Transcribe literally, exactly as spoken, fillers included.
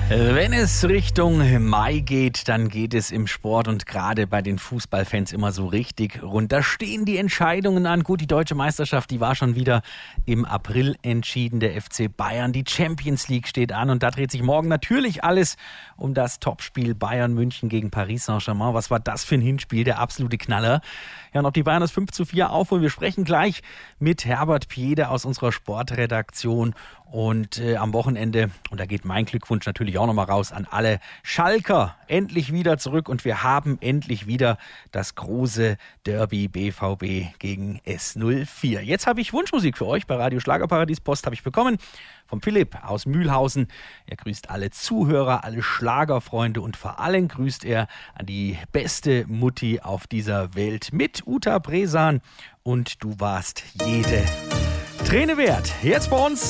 Wenn es Richtung Mai geht, dann geht es im Sport und gerade bei den Fußballfans immer so richtig rund. Da stehen die Entscheidungen an. Gut, die deutsche Meisterschaft, die war schon wieder im April entschieden. Der F C Bayern, die Champions League steht an und da dreht sich morgen natürlich alles um das Topspiel Bayern München gegen Paris Saint-Germain. Was war das für ein Hinspiel? Der absolute Knaller. Ja, und ob die Bayern das fünf zu vier aufholen, wir sprechen gleich mit Herbert Piede aus unserer Sportredaktion. Und äh, am Wochenende, und da geht mein Glückwunsch natürlich auch nochmal raus an alle Schalker, endlich wieder zurück und wir haben endlich wieder das große Derby B V B gegen S null vier. Jetzt habe ich Wunschmusik für euch bei Radio Schlagerparadies. Post habe ich bekommen vom Philipp aus Mühlhausen. Er grüßt alle Zuhörer, alle Schlagerfreunde und vor allem grüßt er an die beste Mutti auf dieser Welt mit Uta Bresan und du warst jede Träne wert. Jetzt bei uns